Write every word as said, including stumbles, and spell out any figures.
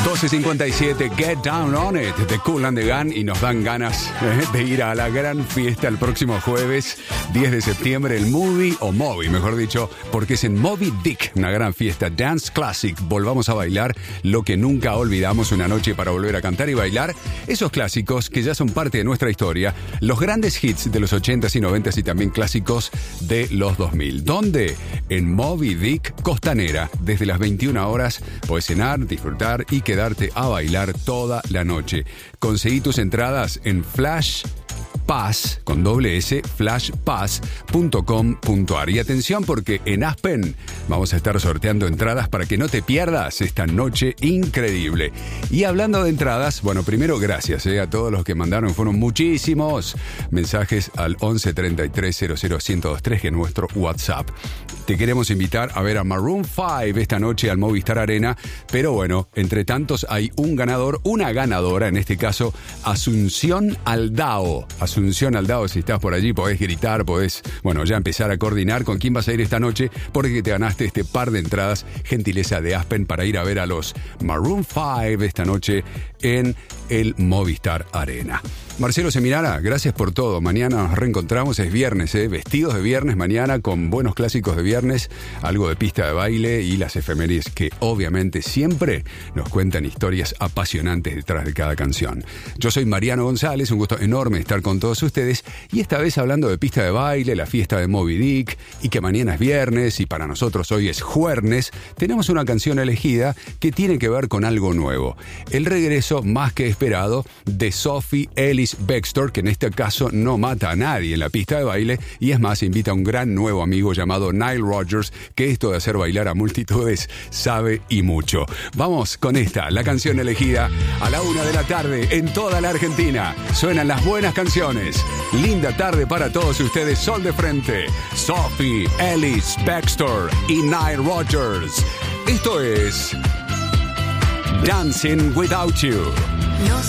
doce cincuenta y siete, Get Down On It de Kool and the Gang, y nos dan ganas eh, de ir a la gran fiesta el próximo jueves diez de septiembre, el Movie, o Moby mejor dicho, porque es en Moby Dick, una gran fiesta, Dance Classic. Volvamos a bailar lo que nunca olvidamos, una noche para volver a cantar y bailar esos clásicos que ya son parte de nuestra historia, los grandes hits de los ochentas y noventas y también clásicos de los dos mil. ¿Dónde? En Moby Dick Costanera. Desde las veintiuna horas puedes cenar, disfrutar y quedarte a bailar toda la noche. Conseguí tus entradas en Flash Pass, con doble S, flash pass punto com punto a r. Y atención, porque en Aspen vamos a estar sorteando entradas para que no te pierdas esta noche increíble. Y hablando de entradas, bueno, primero gracias eh, a todos los que mandaron, fueron muchísimos mensajes al once treinta y tres cero cero ciento veintitrés, que es nuestro WhatsApp. Te queremos invitar a ver a Maroon cinco esta noche al Movistar Arena, pero bueno, entre tantos hay un ganador, una ganadora, en este caso Asunción Aldao. Asunción Aldao, si estás por allí podés gritar, podés, bueno, ya empezar a coordinar con quién vas a ir esta noche, porque te ganaste este par de entradas, gentileza de Aspen, para ir a ver a los Maroon cinco esta noche en el Movistar Arena. Marcelo Seminara, gracias por todo. Mañana nos reencontramos, es viernes, ¿eh? Vestidos de viernes mañana, con buenos clásicos de viernes, algo de pista de baile y las efemérides que obviamente siempre nos cuentan historias apasionantes detrás de cada canción. Yo soy Mariano González, un gusto enorme estar con todos ustedes, y esta vez hablando de pista de baile, la fiesta de Moby Dick, y que mañana es viernes y para nosotros hoy es jueves, tenemos una canción elegida que tiene que ver con algo nuevo. El regreso más que esperado de Sophie Ellis Bextor, que en este caso no mata a nadie en la pista de baile, y es más, invita a un gran nuevo amigo llamado Nile Rodgers, que esto de hacer bailar a multitudes sabe y mucho. Vamos con esta, la canción elegida a la una de la tarde en toda la Argentina. Suenan las buenas canciones. Linda tarde para todos ustedes, sol de frente. Sophie Ellis Bextor y Nile Rodgers. Esto es Dancing Without You. No.